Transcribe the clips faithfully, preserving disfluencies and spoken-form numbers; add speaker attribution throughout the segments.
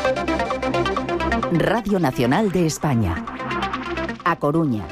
Speaker 1: Radio Nacional de España. A Coruña.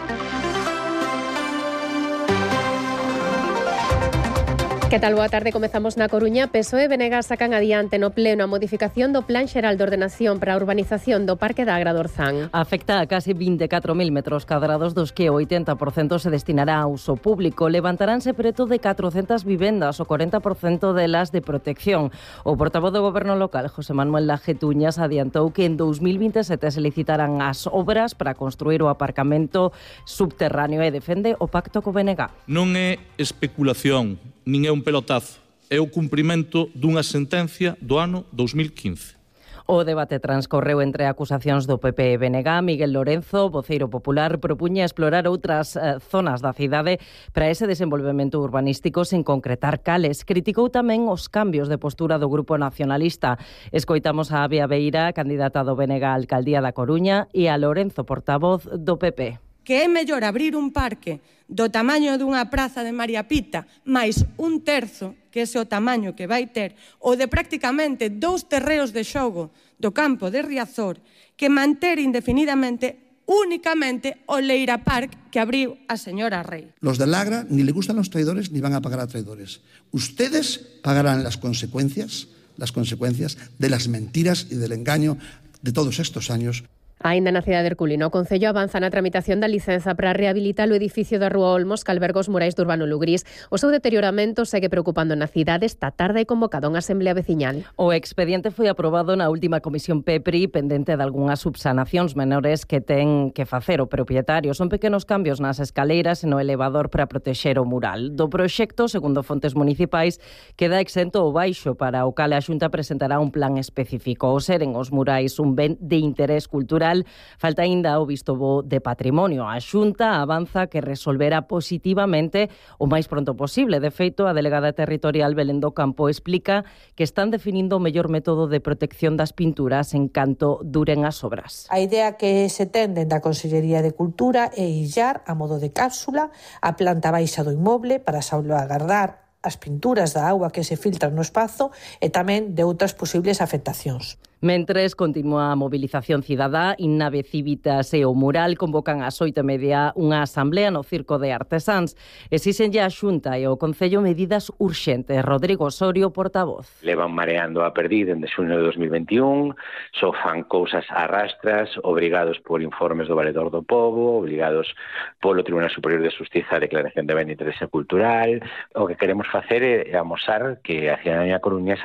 Speaker 2: Que tal? Boa tarde, comezamos na Coruña. P S O E e B N G sacan adiante no pleno a modificación do Plan Xeral de Ordenación para a urbanización do Parque da Agra do Orzán.
Speaker 3: Afecta a case vinte e catro mil metros cadrados, dos que o oitenta por cento se destinará a uso público. Levantaránse preto de catrocentas vivendas, o corenta por cento delas de protección. O portavoz do Goberno local, José Manuel Laje Tuñas, adiantou que en dous mil vinte e sete se licitarán as obras para construir o aparcamento subterráneo e defende o pacto co B N G.
Speaker 4: Non é especulación, nin é un pelotazo, é o cumprimento dunha sentencia do ano dous mil quince.
Speaker 3: O debate transcorreu entre acusacións do P P e B N G. Miguel Lorenzo, voceiro popular, propuña explorar outras eh, zonas da cidade para ese desenvolvemento urbanístico sen concretar cales. Criticou tamén os cambios de postura do Grupo Nacionalista. Escoitamos a Abia Beira, candidata do B N G á Alcaldía da Coruña, e a Lorenzo, portavoz do P P.
Speaker 5: Que é mellor abrir un parque do tamaño dunha praza de María Pita, máis un terzo, que ese o tamaño que vai ter, ou de prácticamente dous terreos de xogo do campo de Riazor, que manter indefinidamente únicamente o Leira Park que abriu a señora Rey.
Speaker 6: Los del Agra ni le gustan los traidores ni van a pagar a traidores. Ustedes pagarán las consecuencias, las consecuencias de las mentiras y del engaño de todos estos años.
Speaker 2: Aínda na cidade de Herculino, o Concello avanza na tramitación da licenza para rehabilitar o edificio da Rúa Olmos que alberga os murais do Urbano Lugrís. O seu deterioramento segue preocupando na cidade. Esta tarde hai convocado unha asamblea veciñal.
Speaker 3: O expediente foi aprobado na última comisión P E P R I, pendente de algunhas subsanacións menores que ten que facer o propietario. Son pequenos cambios nas escaleiras e no elevador para protexer o mural. Do proxecto, segundo fontes municipais, queda exento o baixo, para o cal a Xunta presentará un plan específico. O seren os murais un ben de interés cultural, falta aínda o visto bo de patrimonio. A Xunta avanza que resolverá positivamente o máis pronto posible. De feito, a delegada territorial Belén do Campo explica que están definindo o mellor método de protección das pinturas en canto duren as obras.
Speaker 7: A idea que se ten dende a Consellería de Cultura é illar a modo de cápsula a planta baixa do inmoble para salvaguardar as pinturas da auga que se filtran no espazo e tamén de outras posibles afectacións.
Speaker 3: Mentres continúa a mobilización cidadá, Innave Civitas e o Mural convocan ás oito e media unha asamblea no Circo de Artesáns. Exíxenlle a Xunta e o Concello medidas urxentes. Rodrigo Osorio, portavoz.
Speaker 8: Levan mareando a perdiz dende xuño de dos mil veintiún, só fan cousas arrastras, obrigados por informes do Valedor do Pobo, obrigados polo Tribunal Superior de Xustiza a declaración de ben de interese cultural. O que queremos facer é amosar que a cidadanía coruñesa